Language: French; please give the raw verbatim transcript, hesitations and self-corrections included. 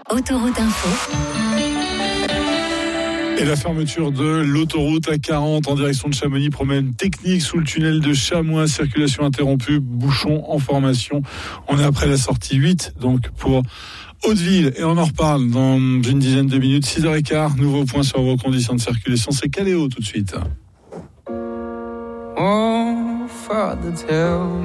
Autoroute Info. Et la fermeture de l'autoroute A quarante en direction de Chamonix, problème technique sous le tunnel de Chamois, circulation interrompue, bouchon en formation. On est après la sortie huit, donc pour Hauteville, et on en reparle dans une dizaine de minutes. six heures quinze, nouveau point sur vos conditions de circulation, c'est Caléo tout de suite. Oh, Father, tell